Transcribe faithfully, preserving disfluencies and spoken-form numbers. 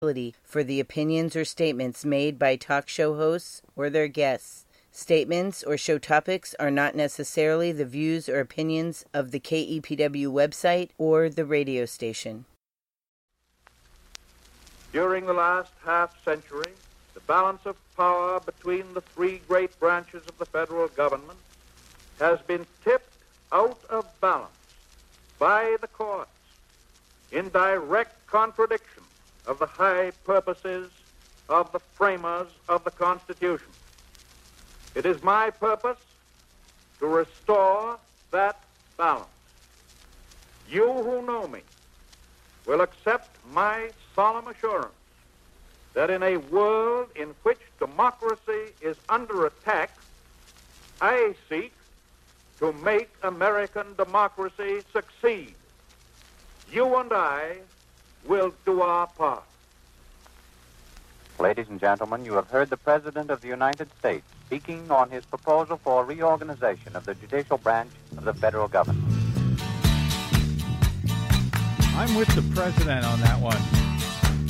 for the opinions or statements made by talk show hosts or their guests. Statements or show topics are not necessarily the views or opinions of the K E P W website or the radio station. During the last half-century, the balance of power between the three great branches of the federal government has been tipped out of balance by the courts in direct contradiction of the high purposes of the framers of the Constitution. It is my purpose to restore that balance. You who know me will accept my solemn assurance that in a world in which democracy is under attack, I seek to make American democracy succeed. You and I will do our part. Ladies and gentlemen, you have heard the President of the United States speaking on his proposal for reorganization of the judicial branch of the federal government. I'm with the President on that one.